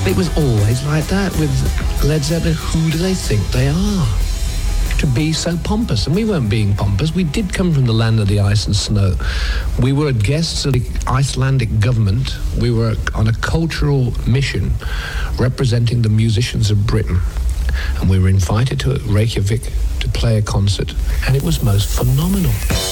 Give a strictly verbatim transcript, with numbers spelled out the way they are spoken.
It was always like that with Led Zeppelin. Who do they think they are to be so pompous? And we weren't being pompous. We did come from the land of the ice and snow. We were guests of the Icelandic government. We were on a cultural mission representing the musicians of Britain. And we were invited to Reykjavik to play a concert. And it was most phenomenal.